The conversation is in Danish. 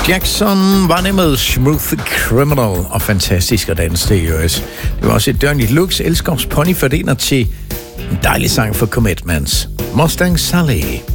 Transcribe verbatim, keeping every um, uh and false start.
Jackson var det med Smooth Criminal, og fantastisk at danse det i øvrigt. Det var også et dørnligt looks, elskabspony for det til en dejlig sang for Commitments. Mustang Sally.